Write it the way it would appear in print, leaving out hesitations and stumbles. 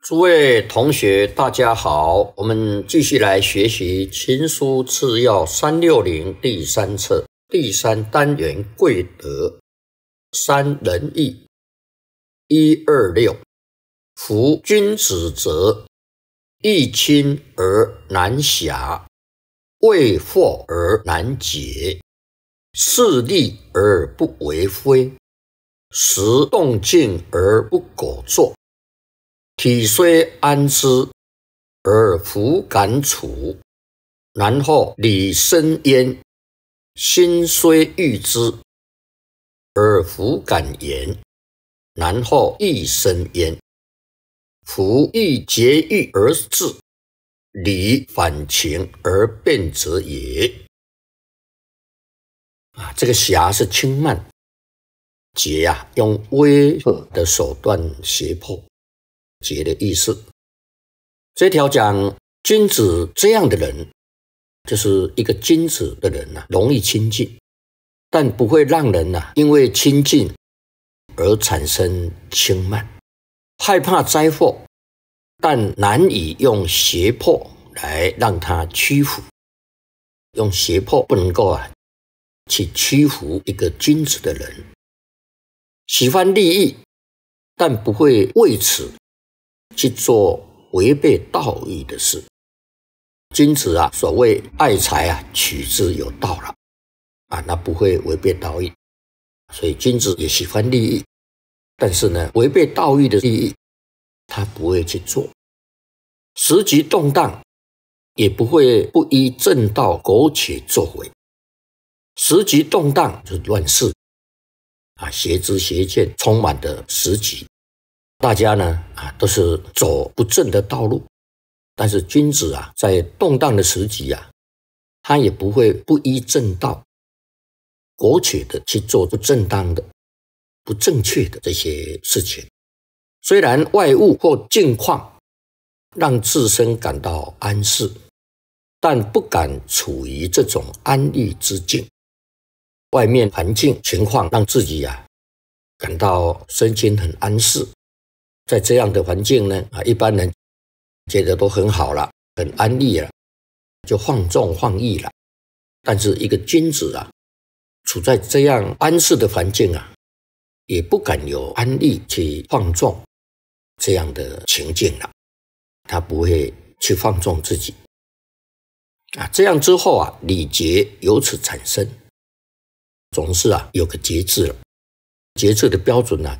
诸位同学，大家好，我们继续来学习《秦书次要360》第3册第3单元贵德三仁义126。夫君子则义亲而难暇，为祸而难解，事利而不为非，时动静而不苟作。体虽安之，而弗敢处；然后理生焉，心虽欲之，而弗敢言；然后义生焉。夫义节欲而治，理反情而变则也。这个辖是轻慢，节用威吓的手段胁迫。节的意思，这条讲君子这样的人，就是一个君子的人容易亲近，但不会让人因为亲近而产生轻慢，害怕灾祸，但难以用胁迫来让他屈服，用胁迫不能够去屈服一个君子的人，喜欢利益，但不会为此去做违背道义的事。君子所谓爱财取之有道了那不会违背道义。所以君子也喜欢利益，但是违背道义的利益他不会去做。时局动荡，也不会不依正道苟且作为。时局动荡就是乱世邪知邪见充满的时局，大家都是走不正的道路，但是君子在动荡的时局他也不会不依正道苟且的去做不正当的不正确的这些事情。虽然外物或境况让自身感到安适，但不敢处于这种安逸之境。外面环境情况让自己感到身心很安适，在这样的环境一般人觉得都很好了，很安逸了，就放纵放逸了。但是一个君子处在这样安适的环境也不敢有安逸去放纵这样的情境了，他不会去放纵自己这样之后礼节由此产生，总是有个节制了。节制的标准